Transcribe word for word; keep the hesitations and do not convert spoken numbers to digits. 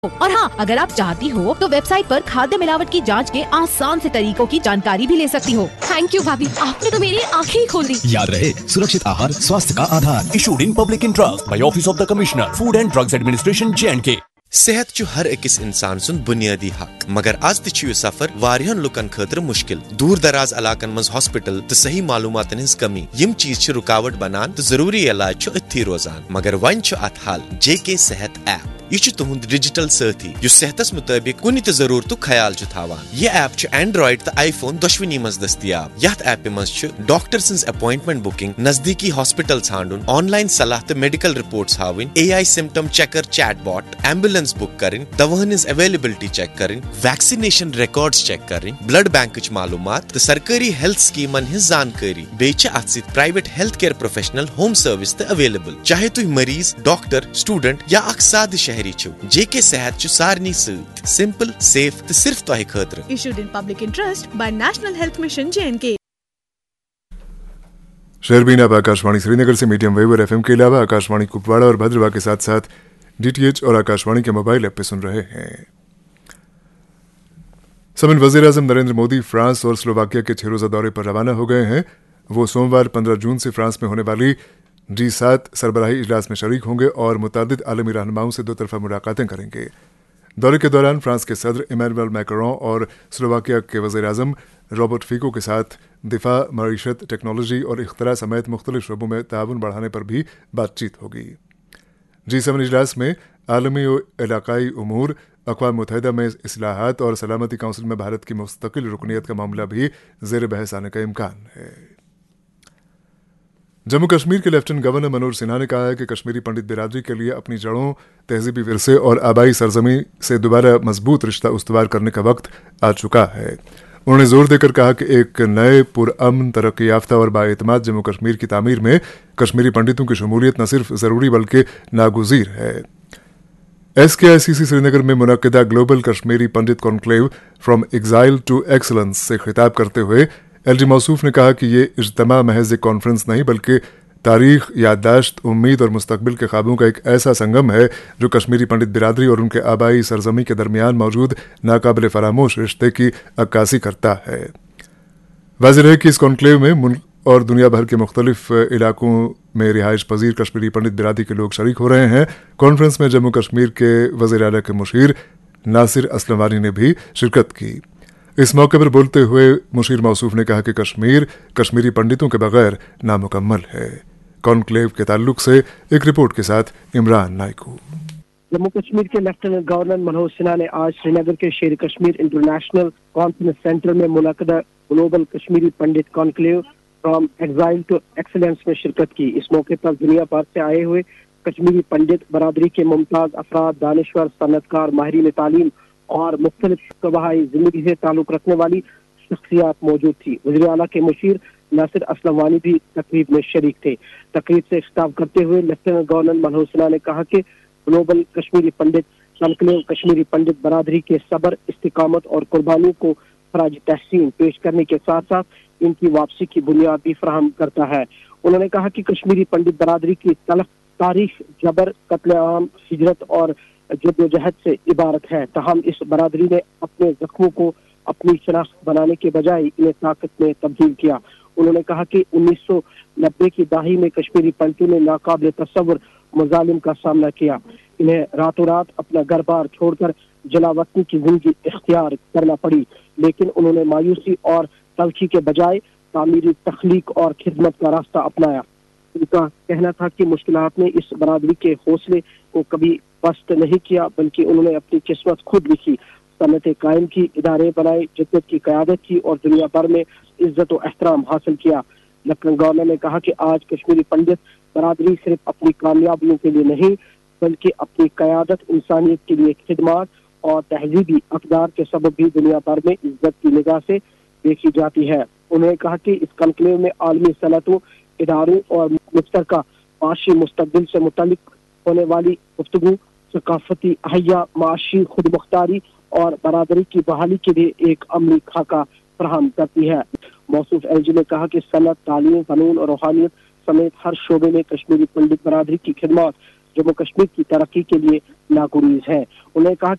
और हाँ, अगर आप चाहती हो तो वेबसाइट पर खाद्य मिलावट की जांच के आसान से तरीकों की जानकारी भी ले सकती हो। थैंक यू भाभी, आपने तो मेरी आंखें ही खोल दी। याद रहे, सुरक्षित आहार स्वास्थ्य का आधार। Issued in public interest by office of the commissioner food and drugs administration J and के। सेहत छु हर अकिस इंसान सुन बुनियादी हक, मगर आज तु यह सफर वारियन लुकन खतर मुश्किल। दूर दराज इलाकन मज हॉस्पिटल तो सही मालूमातन हिंज कमी यम चीज छु रुकावट बनान तो जरूरी इलाज छु अथी रोजान। मगर वन छु अत हल जे के सेहत ऐप। यह तुहद डिजिटल साथी यु सेहतस मुताबिक कुन त जरूरत ख्याल थावान। यह ऐप छु एंड्रॉइड तो आईफोन दोशवनी मज दस्तियाब। यथ ऐप मज छु डॉक्टर सिंस अपॉइंटमेंट बुकिंग, नजदीकी हॉस्पिटल छांडुन, ऑनलाइन सलाह तो मेडिकल रिपोर्ट्स हाविन, ए आई symptom checker chat bot, ambulance book करें, दवाहन अवेलेबिलिटी चेक करें, वैक्सीनेशन रिकॉर्ड्स चेक करें, ब्लड बैंक मालूमात तो सरकारी हेल्थ स्कीमन हिंज जानकारी। बेच अत सत private health care professional home service तो अवेलेबल। चाहे तुम मरीज, डॉक्टर, स्टूडेंट या अख साद शहरी छो, जे के सेहत छु सारनी सत सिंपल, सेफ तो सिर्फ तोहे खतर। Issued in public interest by national health mission J and के। शेरबीन आप आकाशवाणी श्रीनगर से मीडियम वेव और एफएम के अलावा आकाशवाणी कुपवाड़ा और भद्रवा के साथ साथ डीटीएच और आकाशवाणी के मोबाइल ऐप पे सुन रहे हैं। समन वजीर आजम नरेंद्र मोदी फ्रांस और स्लोवाकिया के छह रोजा दौरे पर रवाना हो गए हैं। वो सोमवार पंद्रह जून से फ्रांस में होने वाली जी सात सरबराही इजलास में शरीक होंगे और मुतादिद आलमी रहनुमाओं से दो तरफा मुलाकातें करेंगे। दौरे के दौरान फ्रांस के सदर इमैनुअल मैक्रों और स्लोवाकिया के वजीर आजम रॉबर्ट फिको के साथ दिफा, मईशत, टेक्नोलॉजी और इख्तरा समेत मुख्तलिफ शोबों में ताउन बढ़ाने पर भी बातचीत होगी। जी सेवन इजलास में आलमी और इलाकाई उमूर, अक़वाम मुत्तहिदा में इस्लाहात और सलामती काउंसिल में भारत की मुस्तकिल रुकनियत का मामला भी ज़ेर बहस आने का इम्कान है। जम्मू कश्मीर के लेफ्टिनेंट गवर्नर मनोज सिन्हा ने कहा है कि कश्मीरी पंडित बिरादरी के लिए अपनी जड़ों, तहजीबी विरसे और आबाई सरजमी से दोबारा मजबूत रिश्ता उस्तवार करने का वक्त आ चुका है। उन्होंने जोर देकर कहा कि एक नए पुरअमन, तरक्की याफ्ता और बाएतमाद जम्मू कश्मीर की तामीर में कश्मीरी पंडितों की शमूलियत न सिर्फ ज़रूरी बल्कि नागुज़ीर है। एस के आई सी सी श्रीनगर में मुनक्किदा global Kashmiri Pandit conclave from exile to excellence से खिताब करते हुए एल जी मौसूफ ने कहा कि ये इज्तिमा महज एक कॉन्फ्रेंस नहीं बल्कि तारीख, याददाश्त, उम्मीद और मुस्तकबिल के ख्वाबों का एक ऐसा संगम है जो कश्मीरी पंडित बिरादरी और उनके आबाई सरजमी के दरमियान मौजूद नाकाबिल फरामोश रिश्ते की अक्कासी करता है। वाज़ेह है कि इस कॉन्क्लेव में मुल्क और दुनिया भर के मुख्तलिफ इलाकों में रिहाइश पजीर कश्मीरी पंडित बिरादरी के लोग शरीक हो रहे हैं। कॉन्फ्रेंस में जम्मू कश्मीर के वज़ीर आला के मुशीर नासिर असलमानी ने भी शिरकत की। इस मौके पर बोलते हुए मुशीर मौसूफ ने कहा कि कश्मीर कश्मीरी पंडितों के बगैर नामुकम्मल है। कॉन्क्लेव के ताल्लुक से एक रिपोर्ट के साथ इमरान नाइकू। जम्मू कश्मीर के लेफ्टिनेंट गवर्नर मनोज सिन्हा ने आज श्रीनगर के शेर कश्मीर इंटरनेशनल कॉन्फ्रेंस सेंटर में मुनक्किदा global Kashmiri Pandit conclave from exile to excellence में शिरकत की। इस मौके पर दुनिया भर से आए हुए कश्मीरी पंडित बरादरी के मुमताज अफराद, दानिश्वर, सनतकार, माहिरीन तालीम और मुख्तलिफ कबाई जिंदगी से ताल्लुक रखने वाली शख्सियात मौजूद थी। वज़ीर आला के मुशीर नासिर असलमानी भी तकरीब में शरीक थे। तकरीब से खिताब करते हुए लेफ्टिनेंट गवर्नर मनोज सिन्हा ने कहा कि ग्लोबल कश्मीरी पंडित कॉन्क्लेव कश्मीरी पंडित बरादरी के सब्र, इस्तिकामत और कुर्बानी को खराज तहसीन पेश करने के साथ साथ इनकी वापसी की बुनियाद भी फराहम करता है। उन्होंने कहा कि कश्मीरी पंडित बरादरी की तलख तारीख जबर, कत्लेआम, हिजरत और जद्दोजहद से इबारत है। तहम इस बरादरी ने अपने जख्मों को अपनी शनाख्त बनाने के बजाय इन्हें ताकत में तब्दील किया। उन्होंने कहा कि उन्नीस सौ नब्बे की दहाई में कश्मीरी पंडितों ने नाकाबिल तस्वुर मजालिम का सामना किया। इन्हें रातों रात अपना घर बार छोड़कर जलावतनी की जिंदगी इख्तियार करना पड़ी, लेकिन उन्होंने मायूसी और तलखी के बजाय तामीरी तख्लीक और खिदमत का रास्ता अपनाया। उनका कहना था कि मुश्किलात ने इस बरादरी के हौसले को कभी पस्त नहीं किया, बल्कि उन्होंने अपनी किस्मत खुद लिखी, सनतें कायम की, इदारे बनाए, जद्दत की क़यादत की और दुनिया भर में इज्जत और एहतराम हासिल किया। लेफ्टिनेंट गवर्नर ने कहा कि आज कश्मीरी पंडित बरादरी सिर्फ अपनी कामयाबियों के लिए नहीं बल्कि अपनी क़यादत, इंसानियत के लिए खिदमत और तहजीबी अक़दार के सबब भी दुनिया भर में इज्जत की निगाह से देखी जाती है। उन्होंने कहा कि इस कॉन्क्लेव में आलमी सनतों, इदारों और मुश्तरका माशी मुस्तकबिल से मुतल्लिक होने वाली गुफ्तगू, सकाफती अहया, माशी खुद मुख्तारी और बरादरी की बहाली के लिए एक अमली खाका फराहम करती है। मौसूफ एलजी ने कहा कि सनत, तालीम, फनून और रूहानियत समेत हर शोबे में कश्मीरी पंडित बरादरी की खिदमत जम्मू कश्मीर की तरक्की के लिए नागुरीज हैं। उन्होंने कहा